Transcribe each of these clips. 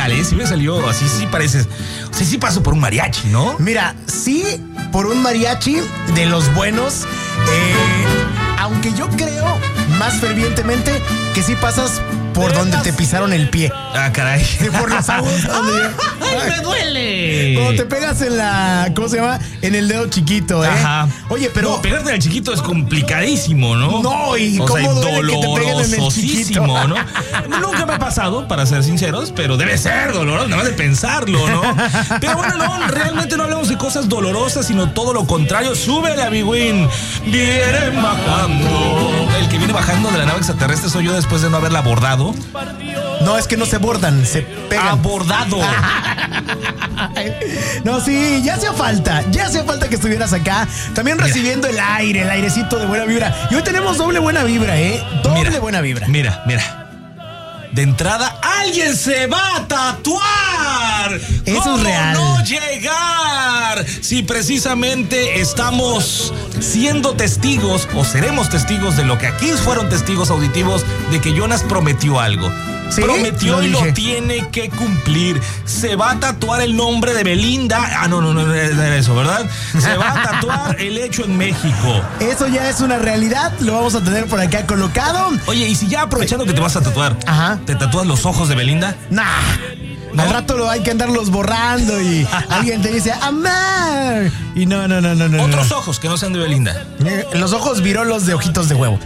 tal, ¿eh? Sí me salió así, sí pareces. O sea, sí paso por un mariachi, ¿no? Mira, sí, por un mariachi de los buenos. Aunque yo creo más fervientemente que sí pasas por donde te pisaron el pie. Ah, caray. Por los agudos. ¡Ay, me duele! Cuando te pegas en la, ¿cómo se llama? En el dedo chiquito, ¿eh? Ajá. Oye, pero... No, pegarte en el chiquito es complicadísimo, ¿no? No, y o cómo sea, duele que te peguen en el chiquito, ¿no? Nunca me ha pasado, para ser sinceros, pero debe ser doloroso, nada más de pensarlo, ¿no? Pero bueno, no, realmente no hablamos de cosas dolorosas, sino todo lo contrario. ¡Súbele a mi Win! ¡Vienen bajando! El que viene bajando de la nave extraterrestre soy yo después de no haberla abordado. No, es que no se bordan, se pegan. ¡Abordado! No, sí, ya hacía falta que estuvieras acá. También recibiendo el airecito de buena vibra. Y hoy tenemos doble buena vibra, ¿eh? Doble buena vibra. Mira. De entrada, alguien se va a tatuar. Eso es real. ¿Cómo no llegar? Si precisamente estamos siendo testigos o seremos testigos de lo que aquí fueron testigos auditivos de que Jonas prometió algo. ¿Sí? Prometió y lo tiene que cumplir. Se va a tatuar el nombre de Belinda. No era eso, ¿verdad? Se va a tatuar el hecho en México. Eso ya es una realidad. Lo vamos a tener por acá colocado. Oye, y si ya aprovechando que te vas a tatuar, ajá, ¿te tatúas los ojos de Belinda? Nah. ¿No? Al rato hay que andarlos borrando y alguien te dice ¡amar! Y no. Otros ojos que no sean de Belinda. Los ojos virolos de ojitos de huevo.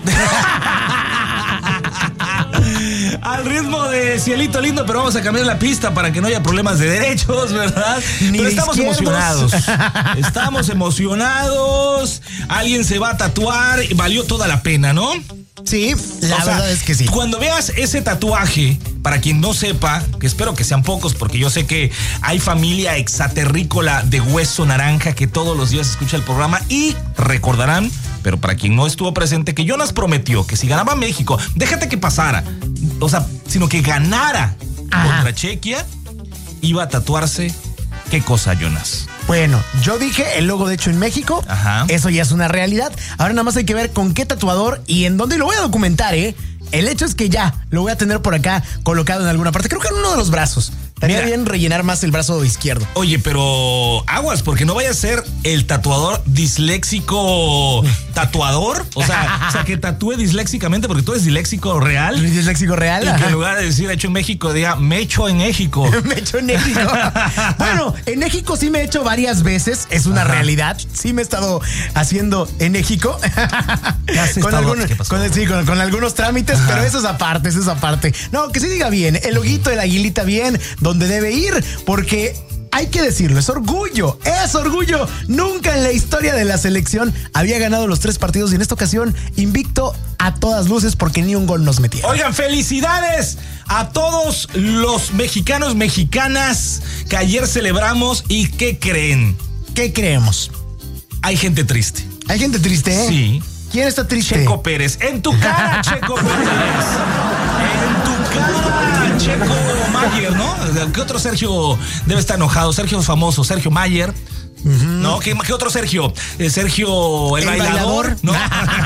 Al ritmo de Cielito Lindo, pero vamos a cambiar la pista para que no haya problemas de derechos, ¿verdad? Pero estamos emocionados. Estamos emocionados. Alguien se va a tatuar. Valió toda la pena, ¿no? Sí, la verdad es que sí. Cuando veas ese tatuaje, para quien no sepa, que espero que sean pocos, porque yo sé que hay familia exaterrícola de hueso naranja que todos los días escucha el programa y recordarán, pero para quien no estuvo presente, que Jonas prometió que si ganaba México, déjate que pasara, o sea, sino que ganara contra Chequia, iba a tatuarse. ¿Qué cosa, Jonas? Bueno, yo dije el logo de hecho en México. Ajá. Eso ya es una realidad. Ahora nada más hay que ver con qué tatuador y en dónde, y lo voy a documentar, ¿eh? El hecho es que ya lo voy a tener por acá colocado en alguna parte. Creo que en uno de los brazos. Estaría bien rellenar más el brazo izquierdo. Oye, pero aguas, porque no vaya a ser el tatuador disléxico tatuador. O sea, que tatúe disléxicamente, porque tú eres disléxico real. ¿Disléxico real? Y que en lugar de decir hecho en México, diga me echo en México. Me echo en México. Bueno, en México sí me he hecho varias veces. Es una realidad. Sí me he estado haciendo en México. Con algunos trámites, pero eso es aparte. No, que sí diga bien. El loguito, el aguilita bien, donde debe ir, porque hay que decirlo, es orgullo. Nunca en la historia de la selección había ganado los 3 partidos y en esta ocasión invicto a todas luces porque ni un gol nos metieron. Oigan, felicidades a todos los mexicanos, mexicanas que ayer celebramos. ¿Y qué creen? ¿Qué creemos? Hay gente triste. ¿Hay gente triste, eh? Sí. ¿Quién está triste? Checo Pérez. En tu cara, Checo Pérez. En tu cara, Checo Mayer, ¿no? ¿Qué otro Sergio debe estar enojado? Sergio famoso, Sergio Mayer. ¿No? ¿Qué otro Sergio? Sergio el bailador, ¿no?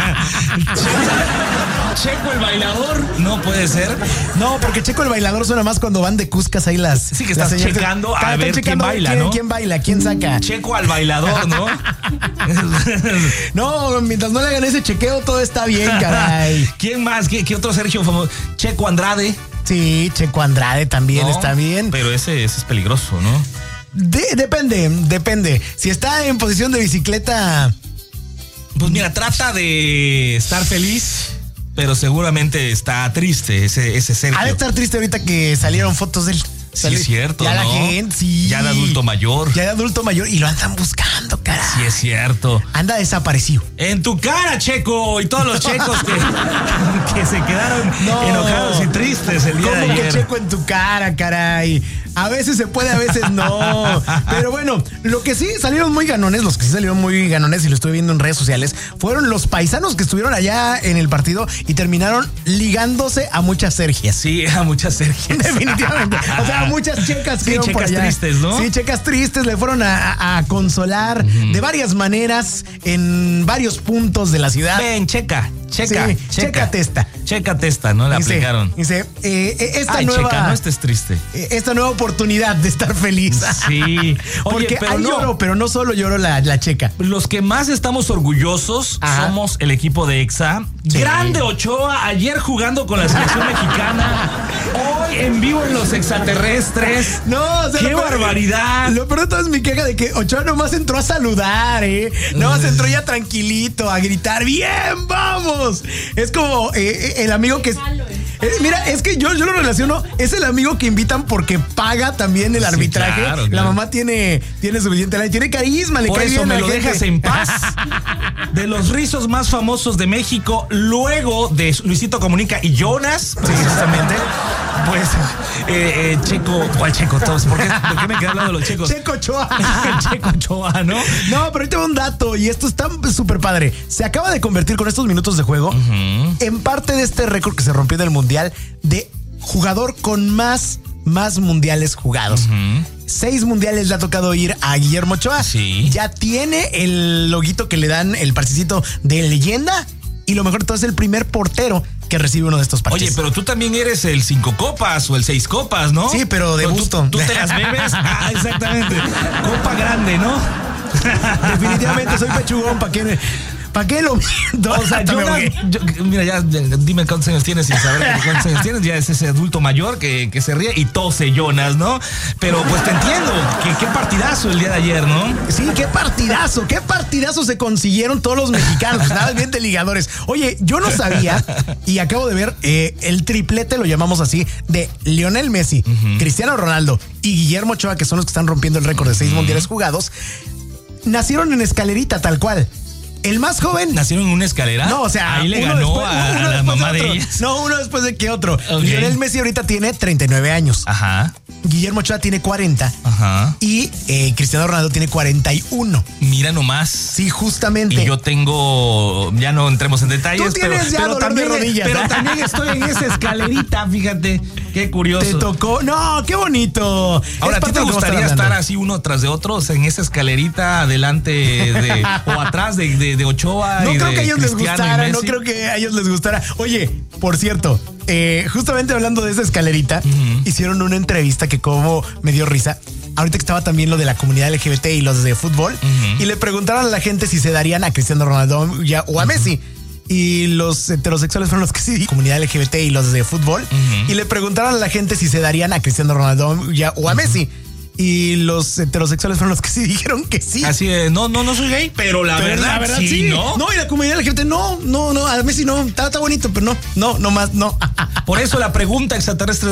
Checo el bailador, no puede ser. No, porque Checo el bailador suena más cuando van de cuscas ahí las. Sí, que estás checando a ver quién baila, ¿no? ¿Quién baila? ¿Quién saca? Checo al bailador, ¿no? No, mientras no le hagan ese chequeo, todo está bien, caray. ¿Quién más? ¿Qué otro Sergio famoso? Checo Andrade. Sí, Checo Andrade también está bien. Pero ese es peligroso, ¿no? Depende. Si está en posición de bicicleta. Pues mira, trata de estar feliz, pero seguramente está triste ese Sergio. Ha de estar triste ahorita que salieron fotos de él. Sí, es cierto, ya ¿no? La gente, sí. Ya de adulto mayor. Y lo andan buscando, caray. Sí, es cierto. Anda desaparecido. En tu cara, Checo. Y todos los checos que se quedaron enojados y tristes el día de ayer. ¿Cómo que Checo en tu cara, caray? A veces se puede, a veces no. Pero bueno, lo que sí salieron muy ganones, y lo estuve viendo en redes sociales, fueron los paisanos que estuvieron allá en el partido y terminaron ligándose a muchas Sergias. Sí, a muchas Sergias. Definitivamente. O sea, a muchas checas que sí, checas tristes, ¿no? Sí, checas tristes le fueron a consolar de varias maneras en varios puntos de la ciudad. Ven, checa testa. Checa testa, ¿no? Le aplicaron. Dice, esta nueva... checa, no estés triste. Esta nueva oportunidad de estar feliz. Sí. Oye, porque pero lloro, pero no solo lloró la checa. Los que más estamos orgullosos somos el equipo de Exa. Sí. Grande Ochoa, ayer jugando con la selección mexicana. Hoy en vivo en los extraterrestres. No, o sea, ¡qué barbaridad! Lo peor de todo es mi queja de que Ochoa nomás entró a saludar, Nomás entró ya tranquilito a gritar, ¡bien, vamos! Es como el amigo que... mira, es que yo lo relaciono, es el amigo que invitan porque paga también el arbitraje. Claro. La mamá tiene suficiente, tiene carisma, le por cae eso bien me a la lo gente. dejas en paz. De los rizos más famosos de México, luego de Luisito Comunica y Jonas, precisamente. Pues, Checo, ¿cuál Checo? Todos, ¿por qué me quedé hablando de los checos? Checo Ochoa. Checo Ochoa, ¿no? No, pero ahí tengo un dato y esto está súper padre. Se acaba de convertir con estos minutos de juego en parte de este récord que se rompió en el Mundial de jugador con más mundiales jugados. 6 mundiales le ha tocado ir a Guillermo Ochoa. Sí. Ya tiene el loguito que le dan, el parchecito de leyenda. Y lo mejor de todo es el primer portero que recibe uno de estos parches. Oye, pero tú también eres el 5 copas o el 6 copas, ¿no? Sí, pero de gusto. ¿Tú te las bebes? Ah, exactamente. Copa grande, ¿no? Definitivamente soy pechugón, ¿para qué lo miento? O sea, mira, ya dime cuántos años tienes sin saber cuántos años tienes. Ya es ese adulto mayor que se ríe y tose Jonas, ¿no? Pero pues te entiendo. Qué partidazo el día de ayer, ¿no? Sí, qué partidazo se consiguieron todos los mexicanos. Estaban bien de ligadores. Oye, yo no sabía y acabo de ver el triplete, lo llamamos así, de Lionel Messi, Cristiano Ronaldo y Guillermo Ochoa, que son los que están rompiendo el récord de 6 mundiales jugados. Nacieron en escalerita, tal cual. El más joven. ¿Nacieron en una escalera? No, o sea, ahí le ganó a la mamá de ellas. No, uno después de que otro. Okay. Lionel Messi ahorita tiene 39 años. Ajá. Guillermo Ochoa tiene 40. Ajá. Y Cristiano Ronaldo tiene 41. Mira nomás. Sí, justamente. Y yo tengo, ya no entremos en detalles, tú tienes pero también de rodillas, pero también estoy en esa escalerita, fíjate. Qué curioso. Te tocó. No, qué bonito. Ahora, ¿a ti te gustaría estar así uno tras de otro? O sea, en esa escalerita adelante o atrás de Ochoa. No y creo de que a ellos les Cristiano gustara. y No Messi. creo que a ellos les gustara. Oye, por cierto, justamente hablando de esa escalerita, hicieron una entrevista que como me dio risa. Ahorita que estaba también lo de la comunidad LGBT y los de fútbol, y le preguntaron a la gente si se darían a Cristiano Ronaldo o a Messi. Y los heterosexuales fueron los que sí, comunidad LGBT y los de fútbol, y le preguntaron a la gente si se darían a Cristiano Ronaldo o a Messi. Y los heterosexuales fueron los que sí dijeron que sí. Así de, no soy gay, pero la verdad sí, ¿no? No, y la comunidad LGBT, no, a Messi no, está bonito, pero no más, no. Por eso la pregunta extraterrestre